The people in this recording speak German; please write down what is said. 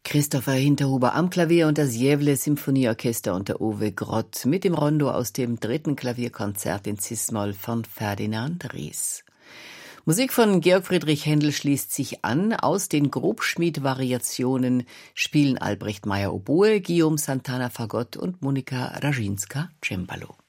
Christopher Hinterhuber am Klavier und das Gävle Symphonieorchester unter Uwe Grott mit dem Rondo aus dem 3. Klavierkonzert in Cis-Moll von Ferdinand Ries. Musik von Georg Friedrich Händel schließt sich an. Aus den Grobschmied-Variationen spielen Albrecht Meyer Oboe, Guillaume Santana Fagott und Monika Raschinska Cembalo.